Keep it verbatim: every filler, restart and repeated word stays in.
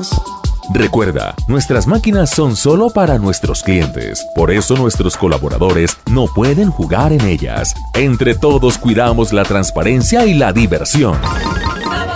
cuidamos. Recuerda, nuestras máquinas son solo para nuestros clientes. Por eso nuestros colaboradores no pueden jugar en ellas. Entre todos cuidamos la transparencia y la diversión.